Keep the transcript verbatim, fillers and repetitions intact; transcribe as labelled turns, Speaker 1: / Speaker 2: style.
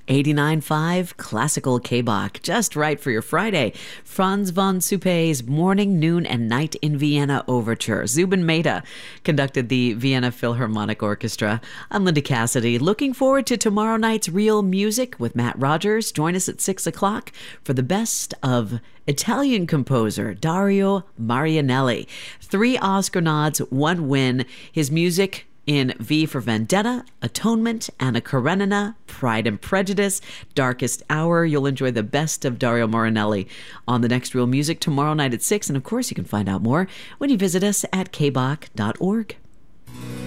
Speaker 1: eighty-nine point five Classical K-Bach, just right for your Friday. Franz von Suppé's Morning, Noon, and Night in Vienna Overture. Zubin Mehta conducted the Vienna Philharmonic Orchestra. I'm Linda Cassidy, looking forward to tomorrow night's Real Music with Matt Rogers. Join us at six o'clock for the best of Italian composer Dario Marianelli. Three Oscar nods, one win. His music in V for Vendetta, Atonement, Anna Karenina, Pride and Prejudice, Darkest Hour. You'll enjoy the best of Dario Marianelli on the next Real Music tomorrow night at six. And of course, you can find out more when you visit us at k bach dot org.